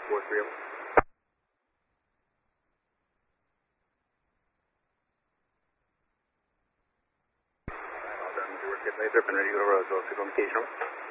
43. All done. Your kit laser, been ready to go to Roseville. Signal communication.